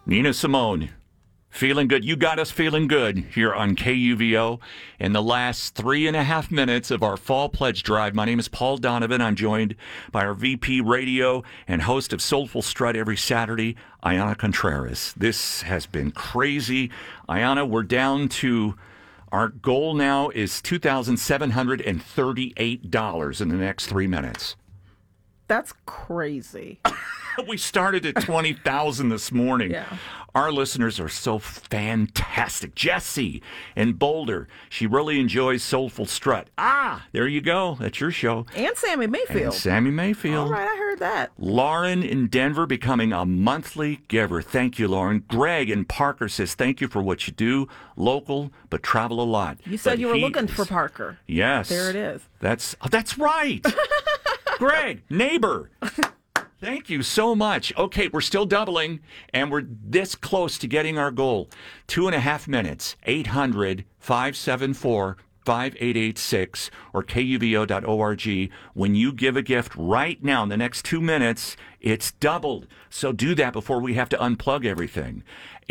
Nina Simone, feeling good. You got us feeling good here on KUVO in the last 3.5 minutes of our Fall Pledge Drive. My name is Paul Donovan. I'm joined by our VP Radio and host of Soulful Strut every Saturday, Ayana Contreras. This has been crazy. Ayana, we're down to our goal now is $2,738 in the next 3 minutes. That's crazy. We started at 20,000 this morning. Yeah. Our listeners are so fantastic. Jessie in Boulder, she really enjoys Soulful Strut. There you go. That's your show. And Sammy Mayfield. And Sammy Mayfield. All right, I heard that. Lauren in Denver becoming a monthly giver. Thank you, Lauren. Greg in Parker says, thank you for what you do. Local, but travel a lot. You said you were looking for Parker. Yes. There it is. That's right. Greg, neighbor. Thank you so much. Okay, we're still doubling, and we're this close to getting our goal. 2.5 minutes, 800-574-5886 or KUVO.org. When you give a gift right now in the next 2 minutes, it's doubled. So do that before we have to unplug everything.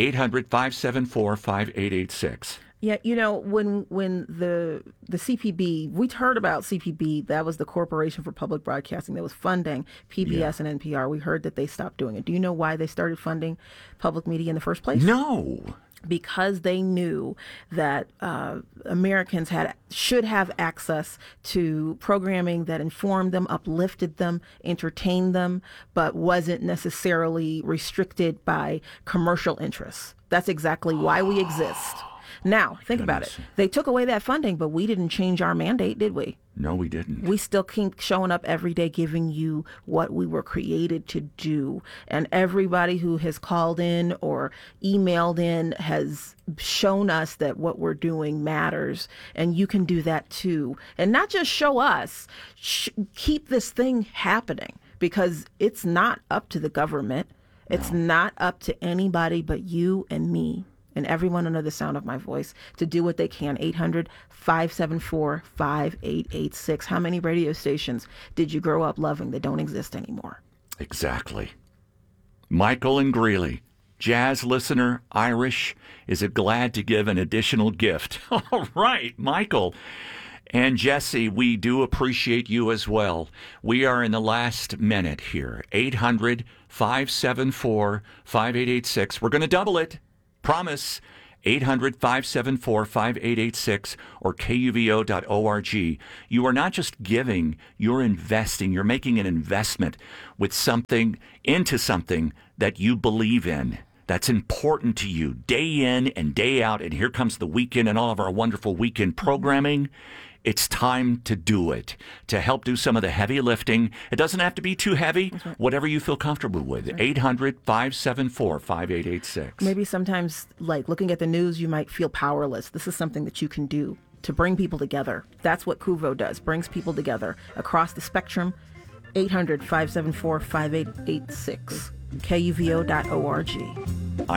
800-574-5886. Yeah, you know, when the CPB, we heard about CPB, that was the Corporation for Public Broadcasting that was funding PBS and NPR. We heard that they stopped doing it. Do you know why they started funding public media in the first place? No. Because they knew that Americans should have access to programming that informed them, uplifted them, entertained them, but wasn't necessarily restricted by commercial interests. That's exactly why we exist. Now, think about it. They took away that funding, but we didn't change our mandate, did we? No, we didn't. We still keep showing up every day giving you what we were created to do. And everybody who has called in or emailed in has shown us that what we're doing matters. And you can do that too. And not just show us, keep this thing happening, because it's not up to the government. It's not up to anybody but you and me and everyone under the sound of my voice to do what they can. 800-574-5886. How many radio stations did you grow up loving that don't exist anymore? Exactly. Michael in Greeley, jazz listener, Irish, is glad to give an additional gift. All right, Michael. And Jesse, we do appreciate you as well. We are in the last minute here. 800-574-5886. We're going to double it. Promise. 800-574-5886 or KUVO.org. You are not just giving, you're investing. You're making an investment with something, into something that you believe in. That's important to you day in and day out. And here comes the weekend and all of our wonderful weekend programming. It's time to do it, to help do some of the heavy lifting. It doesn't have to be too heavy, whatever you feel comfortable with. 800-574-5886. Maybe sometimes, like looking at the news, you might feel powerless. This is something that you can do to bring people together. That's what KUVO does, brings people together across the spectrum. 800-574-5886, KUVO.org.